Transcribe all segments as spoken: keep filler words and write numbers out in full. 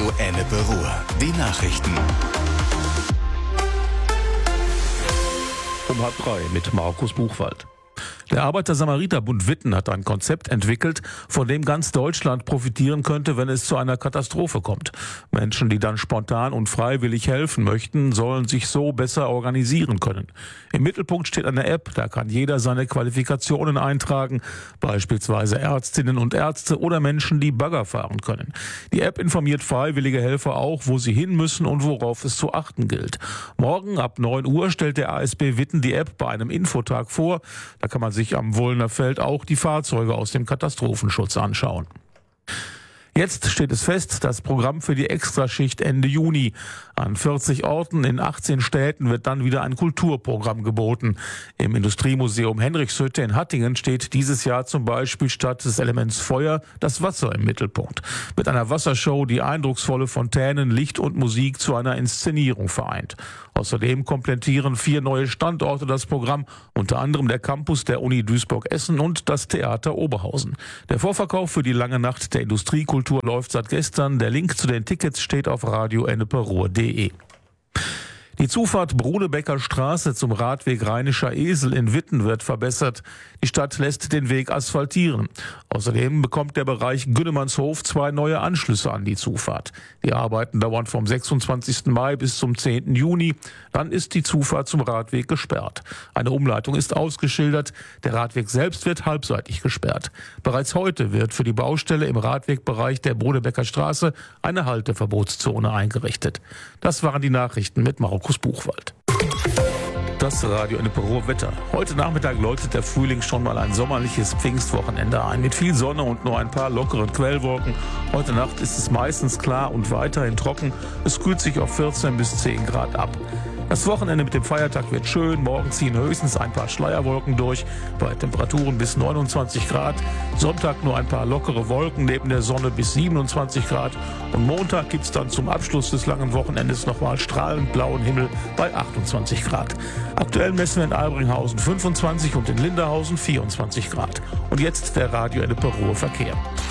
Radio Ennepe Ruhr. Die Nachrichten. Um halb drei mit Markus Buchwald. Der Arbeiter-Samariter-Bund Witten hat ein Konzept entwickelt, von dem ganz Deutschland profitieren könnte, wenn es zu einer Katastrophe kommt. Menschen, die dann spontan und freiwillig helfen möchten, sollen sich so besser organisieren können. Im Mittelpunkt steht eine App, da kann jeder seine Qualifikationen eintragen, beispielsweise Ärztinnen und Ärzte oder Menschen, die Bagger fahren können. Die App informiert freiwillige Helfer auch, wo sie hin müssen und worauf es zu achten gilt. Morgen ab neun Uhr stellt der A S B Witten die App bei einem Infotag vor. Da kann man sich am Wohlner Feld auch die Fahrzeuge aus dem Katastrophenschutz anschauen. Jetzt steht es fest, das Programm für die Extraschicht Ende Juni. An vierzig Orten in achtzehn Städten wird dann wieder ein Kulturprogramm geboten. Im Industriemuseum Henrichshütte in Hattingen steht dieses Jahr zum Beispiel statt des Elements Feuer das Wasser im Mittelpunkt. Mit einer Wassershow, die eindrucksvolle Fontänen, Licht und Musik zu einer Inszenierung vereint. Außerdem komplettieren vier neue Standorte das Programm, unter anderem der Campus der Uni Duisburg-Essen und das Theater Oberhausen. Der Vorverkauf für die lange Nacht der Industriekultur läuft seit gestern. Der Link zu den Tickets steht auf radio ennepe ruhr punkt de. Die Zufahrt Brunebecker Straße zum Radweg Rheinischer Esel in Witten wird verbessert. Die Stadt lässt den Weg asphaltieren. Außerdem bekommt der Bereich Günnemannshof zwei neue Anschlüsse an die Zufahrt. Die Arbeiten dauern vom sechsundzwanzigsten Mai bis zum zehnten Juni. Dann ist die Zufahrt zum Radweg gesperrt. Eine Umleitung ist ausgeschildert. Der Radweg selbst wird halbseitig gesperrt. Bereits heute wird für die Baustelle im Radwegbereich der Brunebecker Straße eine Halteverbotszone eingerichtet. Das waren die Nachrichten mit Markus Buchwald. Das Radio Ennepe Ruhr Wetter. Heute Nachmittag läutet der Frühling schon mal ein sommerliches Pfingstwochenende ein. Mit viel Sonne und nur ein paar lockeren Quellwolken. Heute Nacht ist es meistens klar und weiterhin trocken. Es kühlt sich auf vierzehn bis zehn Grad ab. Das Wochenende mit dem Feiertag wird schön. Morgen ziehen höchstens ein paar Schleierwolken durch, bei Temperaturen bis neunundzwanzig Grad. Sonntag nur ein paar lockere Wolken neben der Sonne bis siebenundzwanzig Grad. Und Montag gibt es dann zum Abschluss des langen Wochenendes nochmal strahlend blauen Himmel bei achtundzwanzig Grad. Aktuell messen wir in Albringhausen fünfundzwanzig und in Linderhausen vierundzwanzig Grad. Und jetzt der Radio Ennepe Ruhr Verkehr.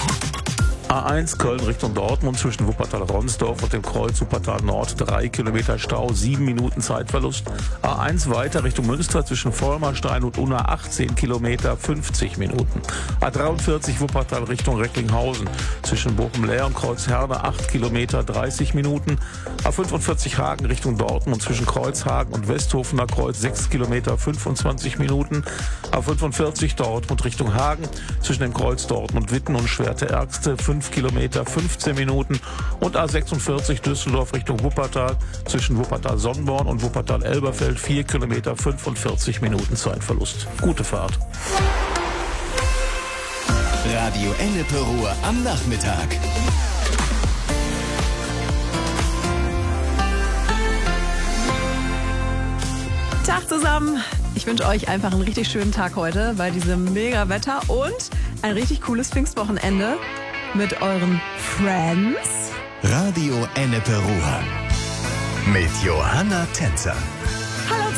A eins Köln Richtung Dortmund zwischen Wuppertal-Ronsdorf und dem Kreuz Wuppertal Nord drei Kilometer Stau, sieben Minuten Zeitverlust. A eins weiter Richtung Münster zwischen Vollmerstein und Unna achtzehn Kilometer, fünfzig Minuten. A dreiundvierzig Wuppertal Richtung Recklinghausen zwischen Bochum-Leer und Kreuz Herne acht Kilometer, dreißig Minuten. A fünfundvierzig Hagen Richtung Dortmund zwischen Kreuzhagen und Westhofener Kreuz sechs Kilometer, fünfundzwanzig Minuten. A fünfundvierzig Dortmund Richtung Hagen zwischen dem Kreuz Dortmund-Witten und Schwerte-Ergste fünf Kilometer, fünfzehn Minuten. Und A sechsundvierzig Düsseldorf Richtung Wuppertal zwischen Wuppertal-Sonnborn und Wuppertal-Elberfeld vier Kilometer, fünfundvierzig Minuten Zeitverlust. Gute Fahrt. Radio Ennepe Ruhr am Nachmittag. Tag zusammen. Ich wünsche euch einfach einen richtig schönen Tag heute bei diesem mega Wetter und ein richtig cooles Pfingstwochenende mit euren Friends. Radio Ennepe Ruhr mit Johanna Tänzer.